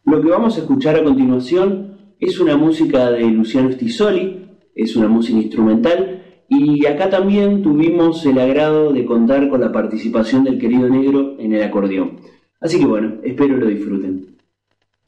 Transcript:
Lo que vamos a escuchar a continuación es una música de Luciano Stisoli, es una música instrumental, y acá también tuvimos el agrado de contar con la participación del querido Negro en el acordeón. Así que bueno, espero lo disfruten.